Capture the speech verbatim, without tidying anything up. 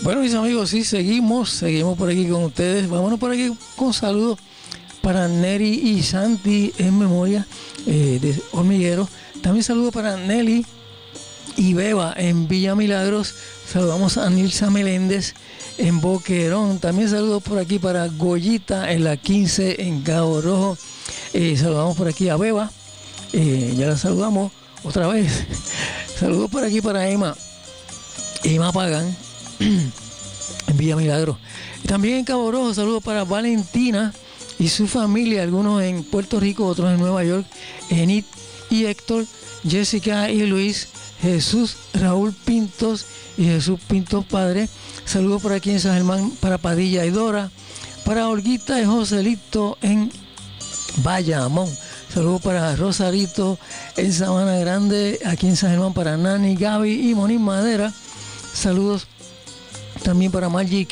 Bueno, mis amigos, sí, seguimos, seguimos por aquí con ustedes. Vámonos por aquí con saludos para Neri y Santi en memoria eh, de Hormiguero. También saludos para Nelly y Beba en Villa Milagros. Saludamos a Nilsa Meléndez en Boquerón. También saludos por aquí para Goyita en la quince en Cabo Rojo. Eh, saludamos por aquí a Beba. Eh, ya la saludamos otra vez. Saludos por aquí para Emma. Emma Pagan en Villa Milagro. También en Cabo Rojo, saludos para Valentina y su familia, algunos en Puerto Rico, otros en Nueva York, Enid y Héctor, Jessica y Luis, Jesús, Raúl Pintos y Jesús Pintos Padre. Saludos por aquí en San Germán para Padilla y Dora, para Olguita y Joselito en Bayamón. Saludos para Rosarito en Sabana Grande, aquí en San Germán para Nani, Gaby y Moniz Madera. Saludos también para Maggi